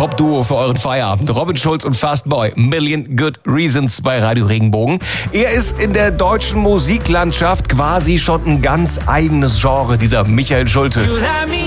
Top-Duo für euren Feierabend. Robin Schulz und Fastboy. Million Good Reasons bei Radio Regenbogen. Er ist in der deutschen Musiklandschaft quasi schon ein ganz eigenes Genre, dieser Michael Schulte.